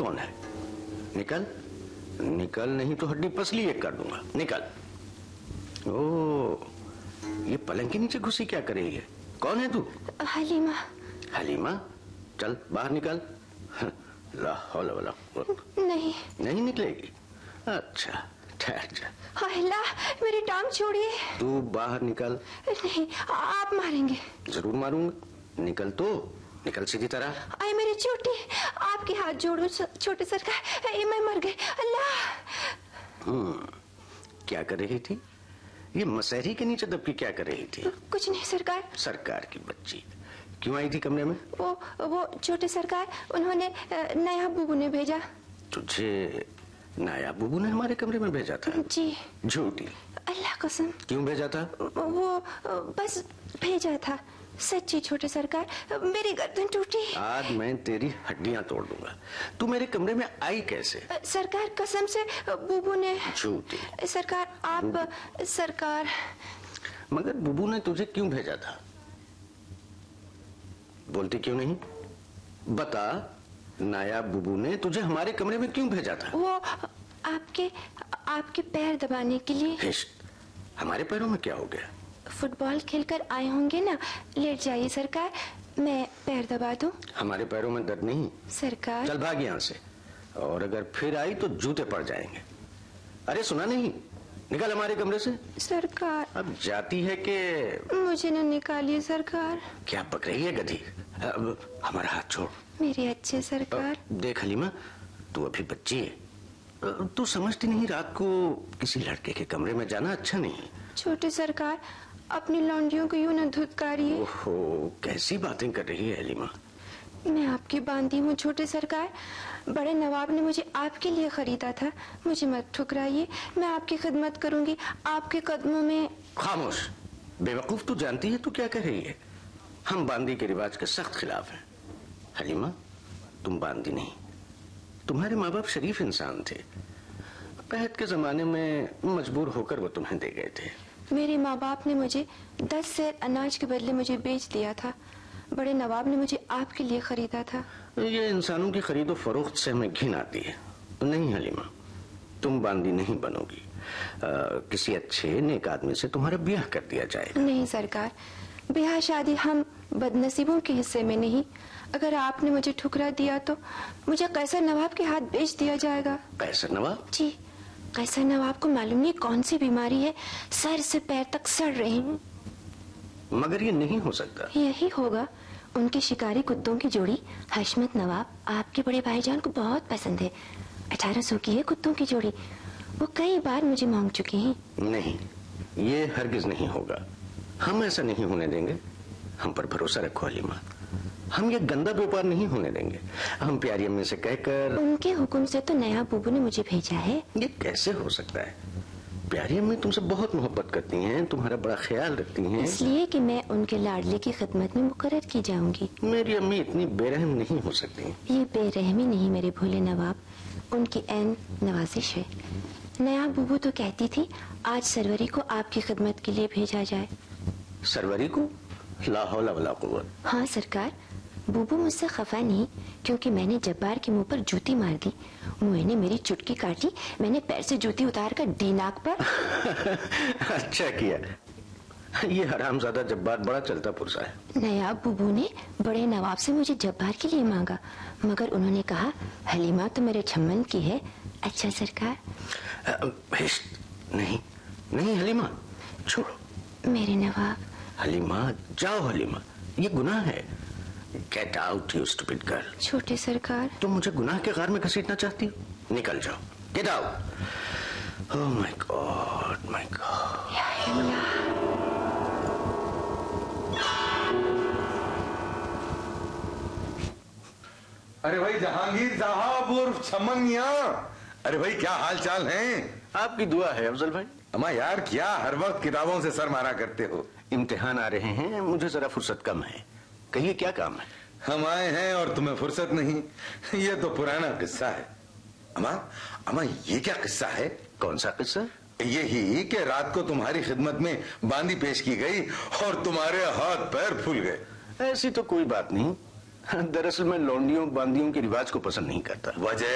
कौन है? निकल निकल, नहीं तो हड्डी पसली एक कर दूंगा। निकल। ओ, ये पलंग के नीचे घुसी क्या कर रही है? कौन है तू? हलीमा। हलीमा, चल बाहर निकल। ला हौला वाला। नहीं नहीं निकलेगी? अच्छा ठहर जा। अल्लाह, मेरी टांग छोड़िए। तू बाहर निकल। नहीं, आप मारेंगे। जरूर मारूंगा। निकल तो, निकल सीधी तरह। आए मेरी चोटी, आपके हाथ जोड़ो छोटे सरकार, मैं मर गई। अल्लाह। क्या कर रही थी? ये मसहरी के नीचे दब के क्या कर रही थी? कुछ नहीं सरकार। सरकार की बच्ची क्यों आई थी कमरे में? वो छोटे सरकार, उन्होंने नया बुबू ने भेजा। तुझे नाया बुबू ने हमारे कमरे में भेजा था? जी। झूठी। अल्लाह कसम। क्यों भेजा था? वो बस भेजा था। सच्ची छोटे सरकार, मेरी गर्दन टूटी। आज मैं तेरी हड्डियां तोड़ दूंगा। तू मेरे कमरे में आई कैसे? सरकार कसम से बुबू ने। झूठी। सरकार आप सरकार। मगर बुबू ने तुझे क्यों भेजा था? बोलती क्यों नहीं? बता, नाया बुबू ने तुझे हमारे कमरे में क्यों भेजा था? वो आपके पैर दबाने के लिए। हमारे पैरों में क्या हो गया? फुटबॉल खेलकर आए होंगे ना, लेट जाइए सरकार, मैं पैर दबा दूं। हमारे पैरों में दर्द नहीं सरकार। चल भाग यहाँ से, और अगर फिर आई तो जूते पड़ जाएंगे। अरे सुना नहीं? निकल हमारे कमरे से। सरकार। अब जाती है कि? मुझे न निकालिए सरकार। क्या पक रही है गधी? अब हमारा हाथ छोड़। मेरे अच्छे सरकार। देख हलीमा, तू अभी बच्ची है। तू समझती नहीं रात को किसी लड़के के कमरे में जाना अच्छा नहीं। छोटे सरकार, अपनी लौंडियों को यूं न धुतकारिए। ओहो, कैसी बातें कर रही है हलीमा। मैं आपकी बांधी हूँ छोटे सरकार। बड़े नवाब ने मुझे आपके लिए खरीदा था। मुझे मत ठुकराइए, मैं आपकी खिदमत करूंगी, आपके कदमों में। खामोश बेवकूफ, तू जानती है तू क्या कह रही है? हम बांदी के रिवाज के सख्त खिलाफ हैं। हलीमा, तुम बांदी नहीं, तुम्हारे माँ बाप शरीफ इंसान थे। पहद के जमाने में मजबूर होकर वो तुम्हें दे गए थे। मेरे माँ बाप ने मुझे 10 सेर अनाज के बदले मुझे बेच दिया था। बड़े नवाब ने मुझे आपके लिए खरीदा था। ये इंसानों की खरीदो फरोख्त से हमें घिन आती है। नहीं हलीमा, तुम बांदी नहीं बनोगी। किसी अच्छे नेक आदमी से तुम्हारा ब्याह कर दिया जाएगा। नहीं सरकार, ब्याह शादी हम बदनसीबों के हिस्से में नहीं। अगर आपने मुझे ठुकरा दिया तो मुझे कैसर नवाब के हाथ बेच दिया जाएगा। कैसर नवाब? जी, कैसर नवाब को मालूम नहीं कौन सी बीमारी है, सर से पैर तक सड़ रहे हैं। मगर ये नहीं हो सकता। यही होगा। उनकी शिकारी कुत्तों की जोड़ी हशमत नवाब आपके बड़े भाईजान को बहुत पसंद है। 1800 की है कुत्तों की जोड़ी। वो कई बार मुझे मांग चुके हैं। नहीं, ये हरगिज नहीं होगा। हम ऐसा नहीं होने देंगे। हम पर भरोसा रखो हलीमा, हम ये गंदा व्यापार नहीं होने देंगे। हम प्यारी अम्मी से कहकर। उनके हुक्म से तो नया बुबू ने मुझे भेजा है। ये कैसे हो सकता है? प्यारी अम्मी तुमसे बहुत मोहब्बत करती हैं, तुम्हारा बड़ा ख्याल रखती हैं। इसलिए कि मैं उनके लाडले की खिदमत में मुकर्रर की जाऊंगी। मेरी अम्मी इतनी बेरहम नहीं हो सकती। ये बेरहमी नहीं मेरे भोले नवाब, उनकी ऐन नवाजिश है। नया बुबू तो कहती थी आज सरवरी को आपकी खिदमत के लिए भेजा जाए। सरवरी को? ला हौला वला कुव्वत। हाँ सरकार, बुबू मुझसे खफा नहीं क्योंकि मैंने जब्बार के मुंह पर जूती मार दी। मुंह ने मेरी चुटकी काटी, मैंने पैर से जूती उतार कर दी नाक पर। अच्छा किया। ये हरामजादा जब्बार बड़ा चलता पुरसा है। नया बुबू ने बड़े नवाब से मुझे जब्बार के लिए मांगा, मगर उन्होंने कहा हलीमा तो मेरे छम्मन की है। अच्छा सरकार। नहीं नहीं हलीमा, छोड़ो। मेरे नवाब। हलीमा जाओ हलीमा, ये गुनाह है। Get out you stupid girl. छोटे सरकार। तुम मुझे गुनाह के गार में घसीटना चाहती हो? निकल जाओ, get out. Oh my God, my God. या अल्लाह। अरे भाई जहांगीर साहब और छमन मियां, अरे भाई क्या हाल चाल हैं? आपकी दुआ है अफजल भाई। अम्मा यार, क्या हर वक्त किताबों से सर मारा करते हो? इम्तिहान आ रहे हैं, मुझे जरा फुर्सत कम है। कहिए क्या काम है? हम आए हैं और तुम्हें फुर्सत नहीं, ये तो पुराना किस्सा है। अम्मा अम्मा, ये क्या किस्सा है? कौन सा किस्सा? यही कि रात को तुम्हारी खिदमत में बांदी पेश की गई और तुम्हारे हाथ पैर फूल गए। ऐसी तो कोई बात नहीं। दरअसल मैं लौंडियों बांदियों के रिवाज को पसंद नहीं करता। वजह?